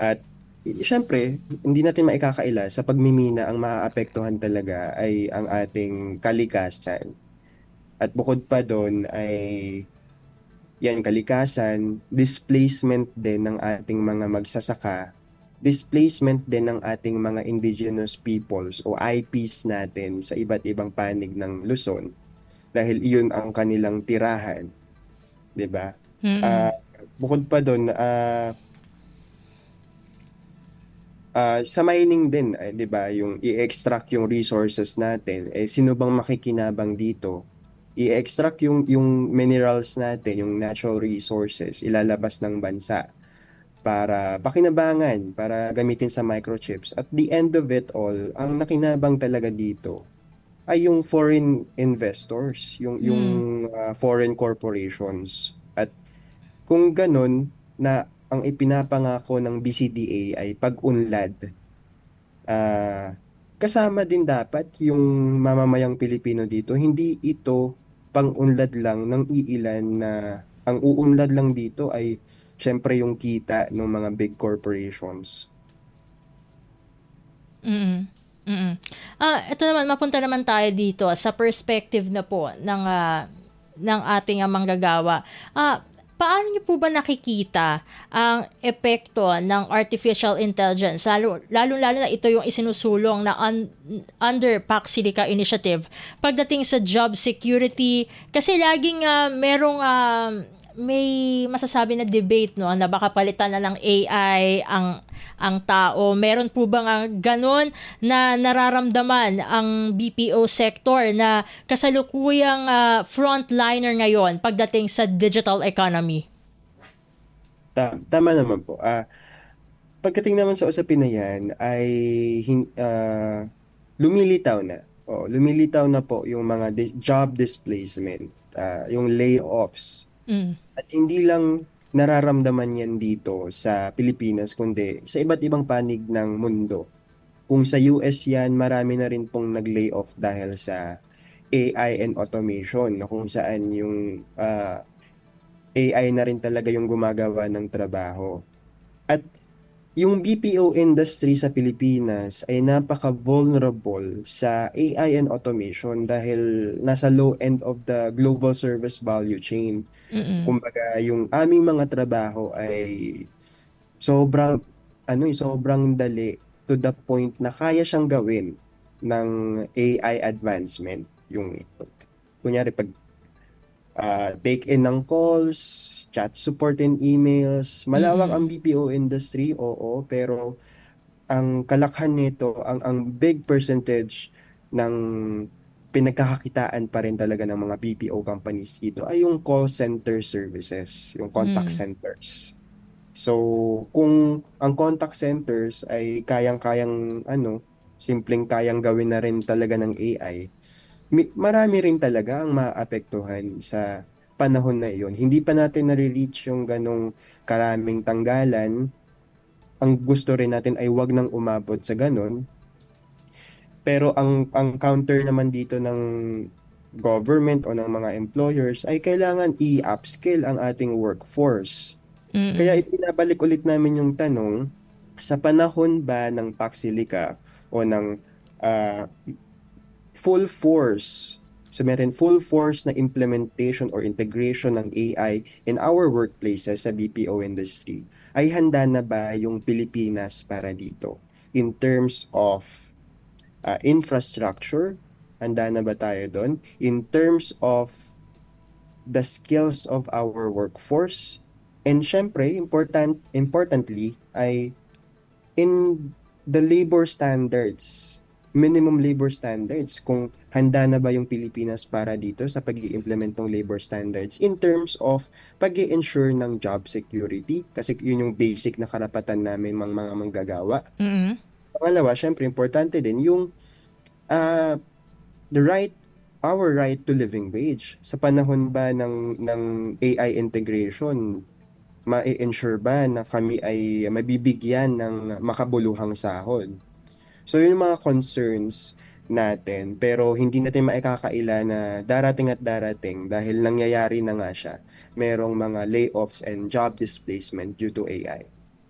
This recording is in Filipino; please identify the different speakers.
Speaker 1: At siyempre, hindi natin maikakaila sa pagmimina ang maaapektuhan talaga ay ang ating kalikasan. At bukod pa doon ay yan, kalikasan, displacement din ng ating mga magsasaka, displacement din ng ating mga indigenous peoples o IPs natin sa iba't ibang panig ng Luzon dahil iyon ang kanilang tirahan, 'di ba?
Speaker 2: Mm.
Speaker 1: Ah, bukod pa doon, sa mining din, 'di ba, yung i-extract yung resources natin, sino bang makikinabang dito? I-extract yung minerals natin, yung natural resources, ilalabas ng bansa para pakinabangan, para gamitin sa microchips. At the end of it all, ang nakinabang talaga dito ay yung foreign investors, yung
Speaker 2: Mm.
Speaker 1: foreign corporations. At kung ganun na ang ipinapangako ng BCDA ay pag-unlad, ah, kasama din dapat yung mamamayang Pilipino dito. Hindi ito pang-unlad lang ng iilan na ang uunlad lang dito ay syempre yung kita ng mga big corporations.
Speaker 2: Mm. Mm. Ito naman, mapunta naman tayo dito sa perspective na po ng ating manggagawa. Paano niyo po ba nakikita ang epekto ng artificial intelligence, lalo na ito yung isinusulong na under Pac Silica Initiative pagdating sa job security, kasi laging may masasabi na debate, no, na baka palitan na ng AI ang tao. Meron po bang ganon na nararamdaman ang BPO sector na kasalukuyang frontliner ngayon pagdating sa digital economy?
Speaker 1: Tama naman po. Pagdating naman sa usapin na yan ay lumilitaw na. Lumilitaw na po yung mga job displacement, yung layoffs.
Speaker 2: Mm.
Speaker 1: At hindi lang nararamdaman yan dito sa Pilipinas, kundi sa iba't ibang panig ng mundo. Kung sa US yan, marami na rin pong nag-layoff dahil sa AI and automation, na kung saan yung AI na rin talaga yung gumagawa ng trabaho. At yung BPO industry sa Pilipinas ay napaka-vulnerable sa AI and automation dahil nasa low end of the global service value chain.
Speaker 2: Mm.
Speaker 1: Kumbaga, yung aming mga trabaho ay sobrang sobrang dali to the point na kaya siyang gawin ng AI advancement. Yung kunyari pag take in ng calls, chat support and emails, malawak
Speaker 2: Mm.
Speaker 1: ang BPO industry, oo, pero ang kalakhan nito, ang big percentage ng pinagkakakitaan pa rin talaga ng mga BPO companies dito ay yung call center services, yung contact
Speaker 2: Mm.
Speaker 1: centers. So, kung ang contact centers ay kayang-kayang simpleng kayang gawin na rin talaga ng AI, marami rin talaga ang maapektuhan sa panahon na iyon. Hindi pa natin nare-reach yung ganong karaming tanggalan. Ang gusto rin natin ay wag nang umabot sa ganon. Pero ang counter naman dito ng government o ng mga employers ay kailangan i-upskill ang ating workforce. Kaya
Speaker 2: Mm.
Speaker 1: ipinabalik ulit namin yung tanong, sa panahon ba ng Paxilica o ng ah, full force, sabihin natin full force na implementation or integration ng AI in our workplaces sa BPO industry, ay handa na ba yung Pilipinas para dito? In terms of infrastructure, handa na ba tayo doon? In terms of the skills of our workforce, and syempre, importantly, ay in the labor standards, minimum labor standards, kung handa na ba yung Pilipinas para dito sa pag implement ng labor standards in terms of pag ensure ng job security, kasi yun yung basic na karapatan namin mga manggagawa.
Speaker 2: Mm.
Speaker 1: Pangalawa, syempre, importante din yung uh, the right, our right to living wage. Sa panahon ba ng AI integration, ma-ensure ba na kami ay mabibigyan ng makabuluhang sahod? So yun yung mga concerns natin, pero hindi natin maikakaila na darating at darating dahil nangyayari na nga siya. Merong mga layoffs and job displacement due to AI.